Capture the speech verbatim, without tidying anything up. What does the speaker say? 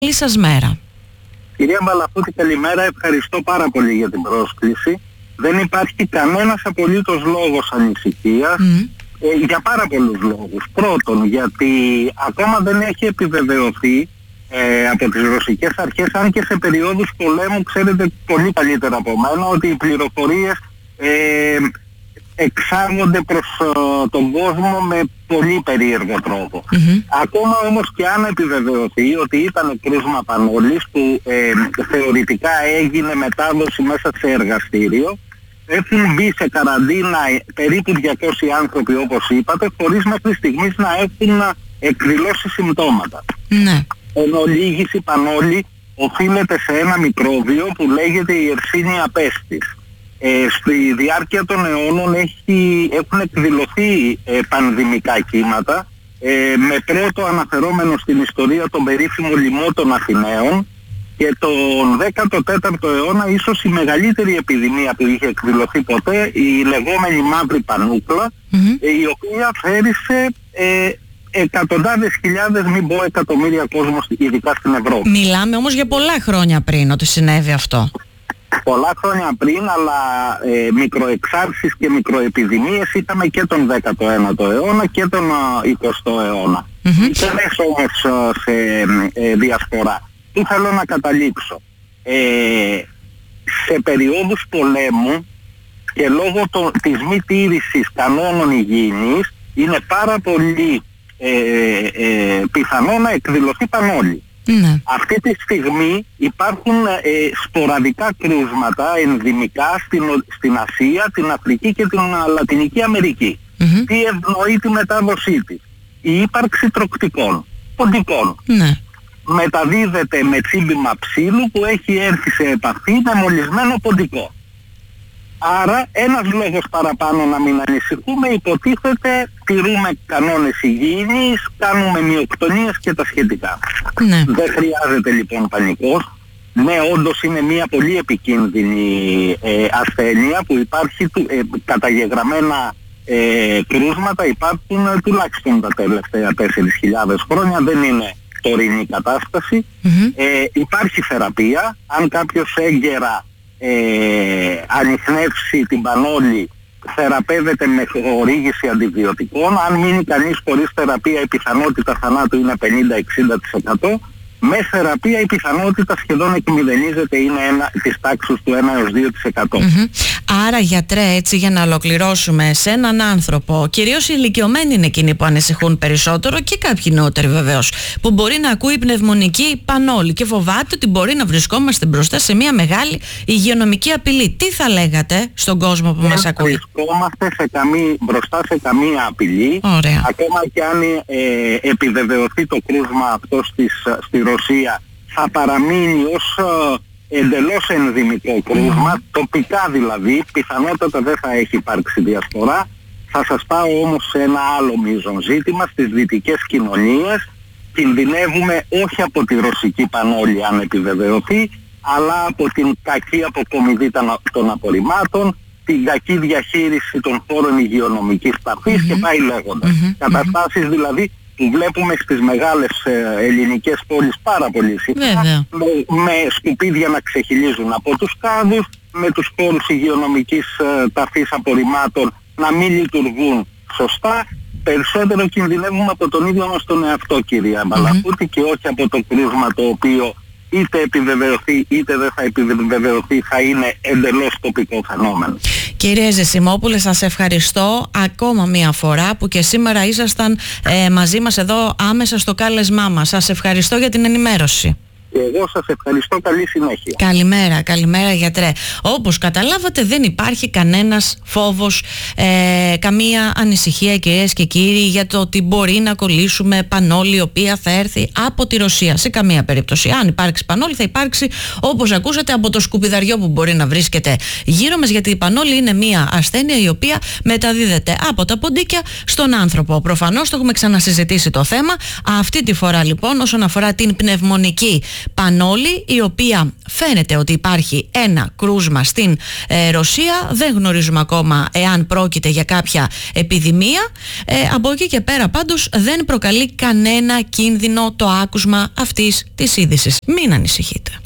Καλή σας μέρα. Κυρία Μπαλαφούτη, καλημέρα. Ευχαριστώ πάρα πολύ για την πρόσκληση. Δεν υπάρχει κανένας απολύτως λόγος ανησυχίας mm. ε, για πάρα πολλούς λόγους. Πρώτον, γιατί ακόμα δεν έχει επιβεβαιωθεί ε, από τις ρωσικές αρχές, αν και σε περιόδους πολέμου ξέρετε πολύ καλύτερα από μένα, ότι οι πληροφορίες ε, εξάγονται προς uh, τον κόσμο με πολύ περίεργο τρόπο. Mm-hmm. Ακόμα όμως και αν επιβεβαιωθεί ότι ήταν κρούσμα πανόλης που ε, θεωρητικά έγινε μετάδοση μέσα σε εργαστήριο, έχουν μπει σε καραντίνα περίπου διακόσιοι άνθρωποι, όπως είπατε, χωρίς μέχρι στιγμής να έχουν εκδηλώσει συμπτώματα. Mm-hmm. Ενώ λίγηση πανόλη οφείλεται σε ένα μικρόβιο που λέγεται η Yersinia pestis. Ε, στη διάρκεια των αιώνων έχει, έχουν εκδηλωθεί ε, πανδημικά κύματα, ε, με πρώτο αναφερόμενο στην ιστορία τον περίφημο λοιμό των Αθηναίων, και τον δέκατο τέταρτο αιώνα ίσως η μεγαλύτερη επιδημία που είχε εκδηλωθεί ποτέ, η λεγόμενη μαύρη πανούκλα, mm-hmm. ε, η οποία φέρισε ε, εκατοντάδες χιλιάδες, μην πω εκατομμύρια κόσμος, ειδικά στην Ευρώπη. Μιλάμε όμως για πολλά χρόνια πριν ότι συνέβη αυτό. Πολλά χρόνια πριν, αλλά ε, μικροεξάρσεις και μικροεπιδημίες είχαμε και τον δέκατο ένατο αιώνα και τον εικοστό αιώνα. Mm-hmm. Δεν έχω όμως σε ε, διασπορά. Τι θέλω να καταλήξω. Ε, σε περιόδους πολέμου και λόγω το, της μη τήρησης κανόνων υγιεινής είναι πάρα πολύ ε, ε, πιθανό να εκδηλωθεί πανόλη. Ναι. Αυτή τη στιγμή υπάρχουν ε, σποραδικά κρούσματα ενδυμικά στην, στην Ασία, την Αφρική και την Λατινική Αμερική. Mm-hmm. Τι ευνοεί τη μετάδοσή της? Η ύπαρξη τροκτικών, ποντικών. Ναι. Μεταδίδεται με τσίμπημα ψήλου που έχει έρθει σε επαφή με μολυσμένο ποντικό. Άρα ένας λόγος παραπάνω να μην ανησυχούμε, υποτίθεται τηρούμε κανόνες υγιεινής, κάνουμε μειοκτονίες και τα σχετικά. Ναι. Δεν χρειάζεται λοιπόν πανικός. Ναι, όντως είναι μια πολύ επικίνδυνη ε, ασθένεια που υπάρχει, ε, καταγεγραμμένα ε, κρούσματα υπάρχουν ε, τουλάχιστον τα τελευταία τέσσερις χιλιάδες χρόνια, δεν είναι τωρινή κατάσταση. Mm-hmm. Ε, υπάρχει θεραπεία, αν κάποιος έγκαιρα Ε, ανιχνεύσει την πανόλη, θεραπεύεται με χορήγηση αντιβιωτικών. Αν μείνει κανείς χωρίς θεραπεία, η πιθανότητα θανάτου είναι πενήντα με εξήντα τοις εκατό. Με θεραπεία η πιθανότητα σχεδόν εκμηδενίζεται, είναι ένα, της τάξης του ένα έως δύο τοις εκατό. Mm-hmm. Άρα γιατρέ, έτσι για να ολοκληρώσουμε, σε έναν άνθρωπο, κυρίως οι ηλικιωμένοι είναι εκείνοι που ανησυχούν περισσότερο και κάποιοι νεότεροι βεβαίως, που μπορεί να ακούει πνευμονική πανόλη και φοβάται ότι μπορεί να βρισκόμαστε μπροστά σε μια μεγάλη υγειονομική απειλή. Τι θα λέγατε στον κόσμο που Δεν μας ακούει? βρισκόμαστε σε καμή, μπροστά σε καμία απειλή. Ωραία. Ακόμα και αν ε, επιβεβαιωθεί το κρούσμα αυτό στις, στη Ρωσία, θα παραμείνει ως ε, εντελώς ενδυμικό κρούσμα, mm. τοπικά δηλαδή, πιθανότατα δεν θα έχει υπάρξει διασπορά. Θα σας πάω όμως σε ένα άλλο μείζον ζήτημα. Στις δυτικές κοινωνίες κινδυνεύουμε όχι από τη ρωσική πανόλη αν επιβεβαιωθεί, αλλά από την κακή αποκομιδή των απορριμμάτων, την κακή διαχείριση των χώρων υγειονομικής ταφής mm-hmm. και πάει λέγοντας. Mm-hmm. Καταστάσεις δηλαδή που βλέπουμε στις μεγάλες ε, ελληνικές πόλεις πάρα πολύ συχνά, με, με σκουπίδια να ξεχυλίζουν από τους κάδους, με τους χώρους υγειονομικής ε, ταφής απορριμμάτων να μην λειτουργούν σωστά. Περισσότερο κινδυνεύουμε από τον ίδιο μας τον εαυτό, κυρία Μπαλαφούτη, mm-hmm. και όχι από το κρούσμα το οποίο είτε επιβεβαιωθεί είτε δεν θα επιβεβαιωθεί, θα είναι εντελώς τοπικό φαινόμενο. Κύριε Ζεσιμόπουλε, σας ευχαριστώ ακόμα μία φορά που και σήμερα ήσασταν ε, μαζί μας εδώ άμεσα στο κάλεσμά μας. Σας ευχαριστώ για την ενημέρωση. Και εγώ σας ευχαριστώ, καλή συνέχεια. Καλημέρα, καλημέρα γιατρέ. Όπως καταλάβατε δεν υπάρχει κανένας φόβος, ε, καμία ανησυχία κυρίες και κύριοι για το ότι μπορεί να κολλήσουμε πανόλη η οποία θα έρθει από τη Ρωσία. Σε καμία περίπτωση. Αν υπάρξει πανόλη θα υπάρξει, όπως ακούσατε, από το σκουπιδαριό που μπορεί να βρίσκεται γύρω μας, γιατί η πανόλη είναι μια ασθένεια η οποία μεταδίδεται από τα ποντίκια στον άνθρωπο. Προφανώς το έχουμε ξανασυζητήσει το θέμα. Αυτή τη φορά λοιπόν όσον αφορά την πνευμονική πανόλη, η οποία φαίνεται ότι υπάρχει ένα κρούσμα στην ε, Ρωσία. Δεν γνωρίζουμε ακόμα εάν πρόκειται για κάποια επιδημία. Ε, από εκεί και πέρα πάντως δεν προκαλεί κανένα κίνδυνο το άκουσμα αυτής της είδησης. Μην ανησυχείτε.